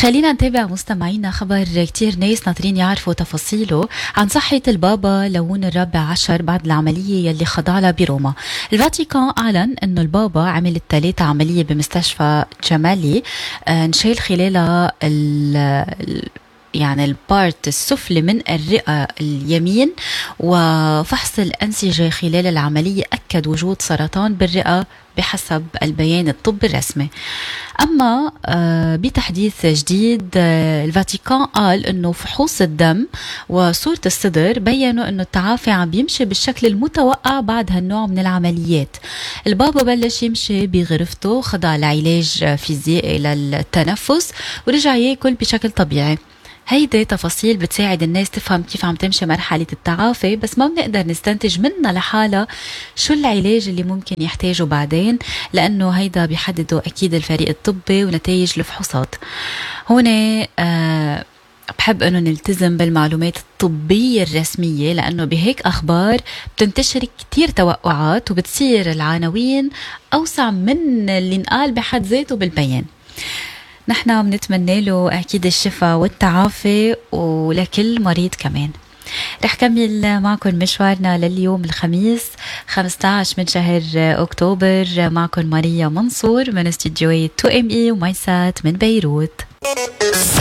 خلينا نتابع مستمعينا خبر كتير ناس ناطرين يعرفوا تفاصيله عن صحة البابا لون الرابع عشر بعد العملية يلي خضع لها بروما. الفاتيكان أعلن أنه البابا عمل الثلاثة عملية بمستشفى جمالي انشال خلالها يعني البارت السفلي من الرئة اليمين، وفحص الأنسجة خلال العملية أكد وجود سرطان بالرئة بحسب البيان الطبي الرسمي. أما بتحديث جديد الفاتيكان قال أنه فحوص الدم وصورة الصدر بيّنوا أنه التعافي عم بيمشي بالشكل المتوقع بعد هالنوع من العمليات. البابا بلش يمشي بغرفته، خضع لعلاج فيزيائي للتنفس ورجع ياكل بشكل طبيعي. هيدي تفاصيل بتساعد الناس تفهم كيف عم تمشي مرحلة التعافي، بس ما بنقدر نستنتج منها لحالة شو العلاج اللي ممكن يحتاجه بعدين، لأنه هيدا بيحدده أكيد الفريق الطبي ونتائج الفحوصات. هون بحب أنه نلتزم بالمعلومات الطبية الرسمية، لأنه بهيك أخبار بتنتشر كتير توقعات وبتصير العناوين أوسع من اللي نقال بحد ذاته بالبيان. نحن بنتمنى له أكيد الشفاء والتعافي ولكل مريض كمان. رح كمل معكم مشوارنا لليوم الخميس 15 من شهر أكتوبر. معكم ماريا منصور من استديوهات 2ME ومايسات من بيروت.